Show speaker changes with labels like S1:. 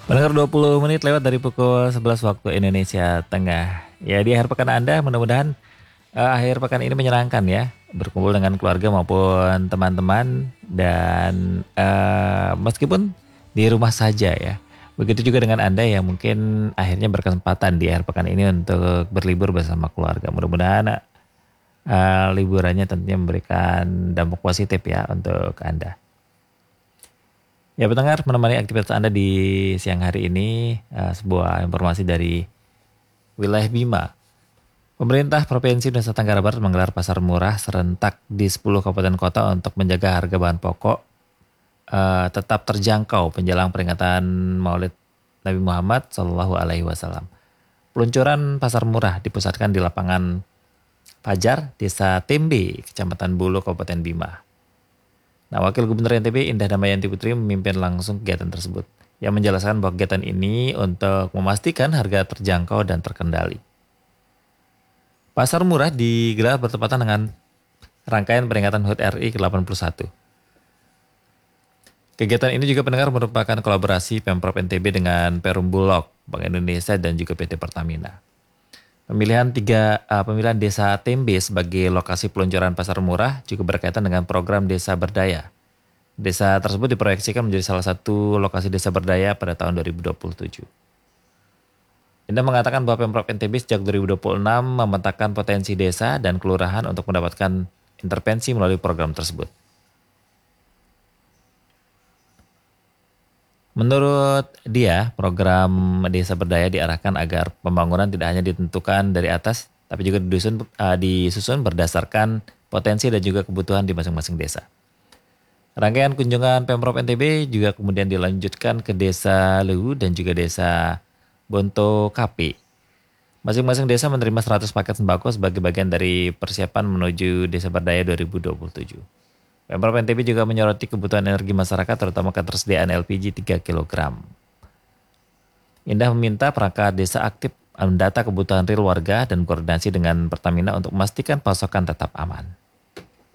S1: Pendengar 20 menit lewat dari pukul 11 waktu Indonesia Tengah. Ya, di akhir pekan Anda mudah-mudahan akhir pekan ini menyenangkan ya. Berkumpul dengan keluarga maupun teman-teman dan meskipun di rumah saja ya. Begitu juga dengan Anda yang mungkin akhirnya berkesempatan di akhir pekan ini untuk berlibur bersama keluarga. Mudah-mudahan liburannya tentunya memberikan dampak positif ya untuk Anda. Ya, pendengar, menemani aktivitas Anda di siang hari ini, sebuah informasi dari wilayah Bima. Pemerintah Provinsi Nusa Tenggara Barat menggelar pasar murah serentak di 10 kabupaten kota untuk menjaga harga bahan pokok tetap terjangkau menjelang peringatan Maulid Nabi Muhammad Shallallahu Alaihi Wasallam. Peluncuran pasar murah dipusatkan di lapangan Fajar, Desa Tembe, Kecamatan Bulu, Kabupaten Bima. Nah, Wakil Gubernur NTB Indah Damayanti Putri memimpin langsung kegiatan tersebut. Yang menjelaskan bahwa kegiatan ini untuk memastikan harga terjangkau dan terkendali. Pasar murah digelar bertepatan dengan rangkaian peringatan HUT RI ke-81. Kegiatan ini juga pendengar merupakan kolaborasi Pemprov NTB dengan Perum Bulog, Bank Indonesia dan juga PT Pertamina. Pemilihan Desa Tembe sebagai lokasi peluncuran pasar murah juga berkaitan dengan program Desa Berdaya. Desa tersebut diproyeksikan menjadi salah satu lokasi desa berdaya pada tahun 2027. Indah mengatakan bahwa Pemprov NTB sejak 2026 memetakan potensi desa dan kelurahan untuk mendapatkan intervensi melalui program tersebut. Menurut dia, program Desa Berdaya diarahkan agar pembangunan tidak hanya ditentukan dari atas, tapi juga disusun berdasarkan potensi dan juga kebutuhan di masing-masing desa. Rangkaian kunjungan Pemprov NTB juga kemudian dilanjutkan ke Desa Lewu dan juga Desa Bonto Kapi. Masing-masing desa menerima 100 paket sembako sebagai bagian dari persiapan menuju Desa Berdaya 2027. Pemprov NTB juga menyoroti kebutuhan energi masyarakat terutama ketersediaan LPG 3 kg. Indah meminta perangkat desa aktif mendata kebutuhan real warga dan koordinasi dengan Pertamina untuk memastikan pasokan tetap aman.